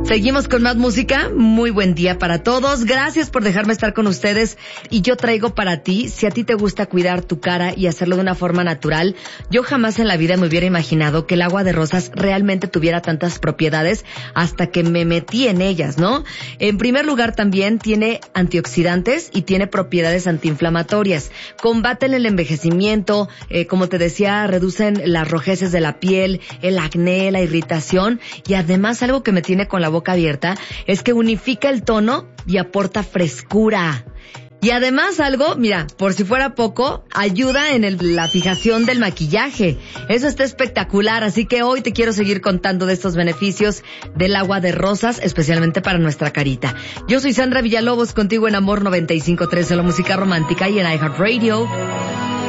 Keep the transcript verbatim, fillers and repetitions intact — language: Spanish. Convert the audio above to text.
Seguimos con más música. Muy buen día para todos. Gracias por dejarme estar con ustedes. Y yo traigo para ti, si a ti te gusta cuidar tu cara y hacerlo de una forma natural, yo jamás en la vida me hubiera imaginado que el agua de rosas realmente tuviera tantas propiedades hasta que me metí en ellas, ¿no? En primer lugar, también tiene antioxidantes y tiene propiedades antiinflamatorias. Combaten el envejecimiento, eh, como te decía, reducen las rojeces de la piel, el acné, la irritación, y además algo que me tiene con la boca abierta es que unifica el tono y aporta frescura. Y además algo, mira, por si fuera poco, ayuda en el, la fijación del maquillaje. Eso está espectacular, así que hoy te quiero seguir contando de estos beneficios del agua de rosas, especialmente para nuestra carita. Yo soy Sandra Villalobos, contigo en Amor noventa y cinco punto tres, en la música romántica y en iHeartRadio.